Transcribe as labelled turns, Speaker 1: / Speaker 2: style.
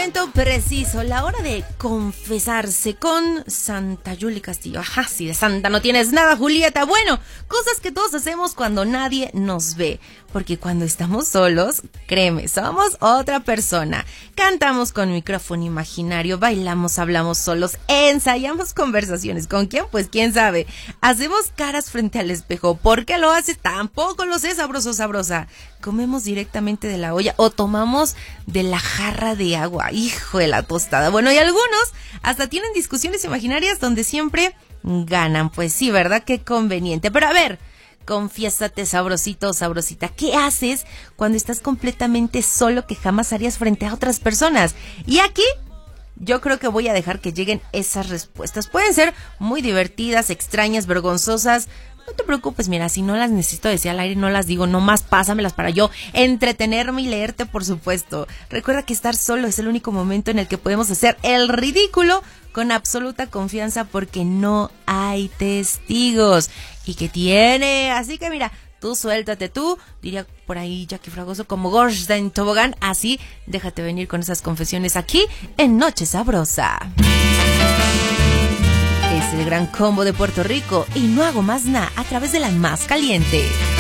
Speaker 1: momento preciso, la hora de confesarse con Santa Yuli Castillo. Ajá, si de santa no tienes nada, Julieta. Bueno, cosas que todos hacemos cuando nadie nos ve. Porque cuando estamos solos, créeme, somos otra persona. Cantamos con micrófono imaginario, bailamos, hablamos solos, ensayamos conversaciones. ¿Con quién? Pues quién sabe. Hacemos caras frente al espejo. ¿Por qué lo haces? Tampoco lo sé, sabroso, sabrosa. Comemos directamente de la olla o tomamos de la jarra de agua. Hijo de la tostada. Bueno, y algunos hasta tienen discusiones imaginarias donde siempre ganan. Pues sí, ¿verdad? Qué conveniente. Pero a ver, confiésate, sabrosito o sabrosita. ¿Qué haces cuando estás completamente solo que jamás harías frente a otras personas? Y aquí yo creo que voy a dejar que lleguen esas respuestas. Pueden ser muy divertidas, extrañas, vergonzosas. No te preocupes, mira, si no las necesito decir al aire, no las digo, nomás pásamelas para yo entretenerme y leerte, por supuesto. Recuerda que estar solo es el único momento en el que podemos hacer el ridículo con absoluta confianza porque no hay testigos. ¿Y qué tiene? Así que mira, tú suéltate, tú, diría por ahí Jackie Fragoso, como Gorda en tobogán, así déjate venir con esas confesiones aquí en Noche Sabrosa. Es el gran combo de Puerto Rico y no hago más nada a través de la más caliente.